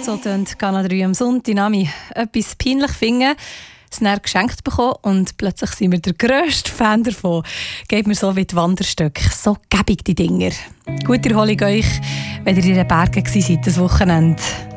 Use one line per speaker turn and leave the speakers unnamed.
So tönt Kanal 3 am Sonntag. Nami etwas peinlich finden, es dann geschenkt bekommen und plötzlich sind wir der grösste Fan davon. Gebt mir so wie die Wanderstöcke. So gäbig die Dinger. Gute Erholung euch, wenn ihr in den Bergen seid das Wochenende.